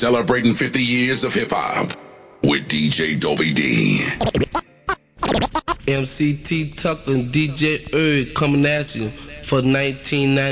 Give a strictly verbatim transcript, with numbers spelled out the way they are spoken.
Celebrating fifty years of hip hop with D J Dopey D. M C T Tucker and D J Erg coming at you for nineteen ninety.